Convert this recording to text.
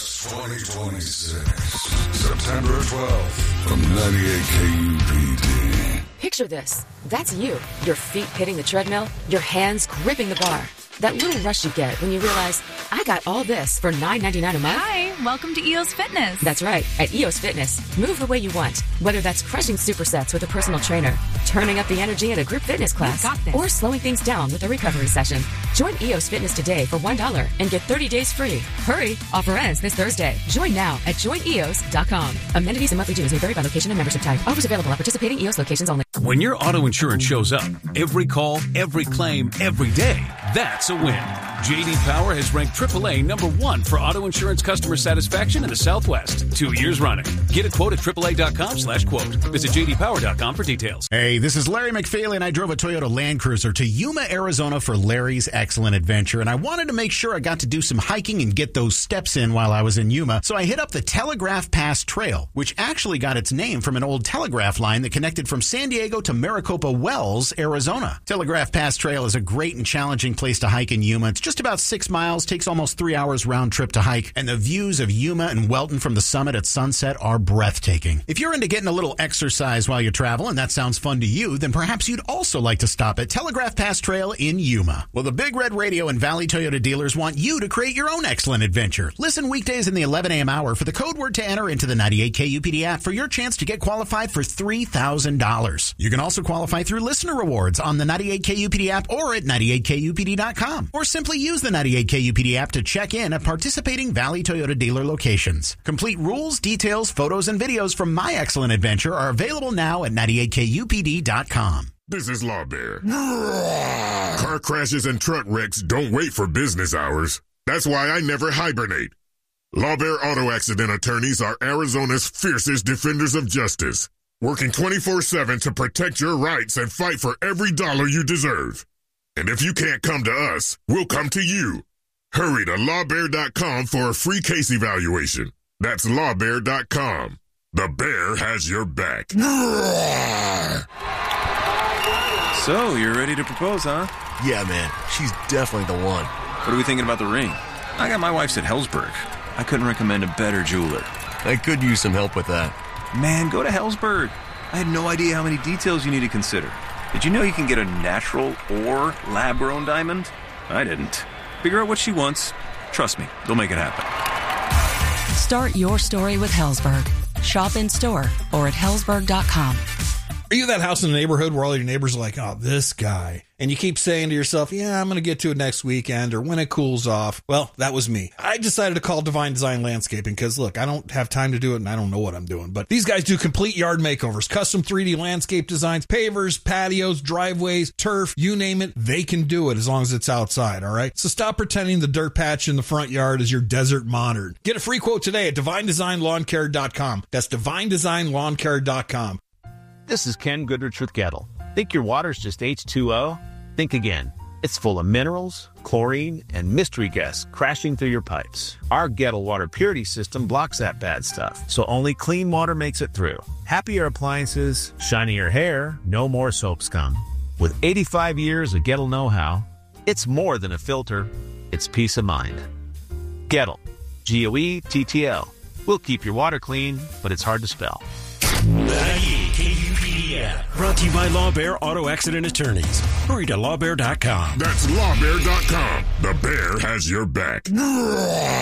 Fest 2026, September 12th from 98 KUPD. Picture this. That's you. Your feet hitting the treadmill, your hands gripping the bar. That little rush you get when you realize, I got all this for $9.99 a month. Hi, welcome to EOS Fitness. That's right. At EOS Fitness, move the way you want. Whether that's crushing supersets with a personal trainer, turning up the energy in a group fitness class, or slowing things down with a recovery session. Join EOS Fitness today for $1 and get 30 days free. Hurry, offer ends this Thursday. Join now at joineos.com. Amenities and monthly dues may vary by location and membership type. Offers available at participating EOS locations only. When your auto insurance shows up, every call, every claim, every day, that's a win. J.D. Power has ranked AAA #1 for auto insurance customer satisfaction in the Southwest 2 years running. Get a quote at AAA.com/quote. Visit JDPower.com for details. Hey, this is Larry McPhail, and I drove a Toyota Land Cruiser to Yuma, Arizona for Larry's Excellent Adventure, and I wanted to make sure I got to do some hiking and get those steps in while I was in Yuma, so I hit up the Telegraph Pass Trail, which actually got its name from an old telegraph line that connected from San Diego to Maricopa Wells, Arizona. Telegraph Pass Trail is a great and challenging place to hike in Yuma. It's just about 6 miles, takes almost 3 hours round trip to hike, and the views of Yuma and Welton from the summit at sunset are breathtaking. If you're into getting a little exercise while you travel and that sounds fun to you, then perhaps you'd also like to stop at Telegraph Pass Trail in Yuma. Well, the Big Red Radio and Valley Toyota dealers want you to create your own excellent adventure. Listen weekdays in the 11 a.m. hour for the code word to enter into the 98 KUPD app for your chance to get qualified for $3,000. You can also qualify through listener rewards on the 98 KUPD app or at 98KUPD.com, or simply use the 98 KUPD app to check in at participating Valley Toyota dealer locations. Complete rules, details, photos, and videos from my excellent adventure are available now at 98KUPD.com. This is Law Bear. Car crashes and truck wrecks don't wait for business hours. That's why I never hibernate. Law Bear Auto Accident Attorneys are Arizona's fiercest defenders of justice, working 24/7 to protect your rights and fight for every dollar you deserve. And if you can't come to us, we'll come to you. Hurry to lawbear.com for a free case evaluation. That's lawbear.com. The bear has your back. So, you're ready to propose, huh? Yeah, man. She's definitely the one. What are we thinking about the ring? I got my wife's at Hellsberg. I couldn't recommend a better jeweler. I could use some help with that. Man, go to Hellsberg. I had no idea how many details you need to consider. Did you know you can get a natural or lab-grown diamond? I didn't. Figure out what she wants. Trust me, they'll make it happen. Start your story with Hellsberg. Shop in store or at hellsberg.com. Are you that house in the neighborhood where all your neighbors are like, oh, this guy? And you keep saying to yourself, yeah, I'm going to get to it next weekend or when it cools off. Well, that was me. I decided to call Divine Design Landscaping because, look, I don't have time to do it and I don't know what I'm doing. But these guys do complete yard makeovers, custom 3D landscape designs, pavers, patios, driveways, turf, you name it. They can do it as long as it's outside, all right? So stop pretending the dirt patch in the front yard is your desert modern. Get a free quote today at DivineDesignLawnCare.com. That's DivineDesignLawnCare.com. This is Ken Goodrich with Gettle. Think your water's just H2O? Think again. It's full of minerals, chlorine, and mystery guests crashing through your pipes. Our Gettle water purity system blocks that bad stuff, so only clean water makes it through. Happier appliances, shinier hair, no more soap scum. With 85 years of Gettle know-how, it's more than a filter, it's peace of mind. Gettle. G-O-E-T-T-L. We'll keep your water clean, but it's hard to spell. 98 KUPD app. Brought to you by Law Bear Auto Accident Attorneys. Hurry to lawbear.com. That's lawbear.com. The bear has your back.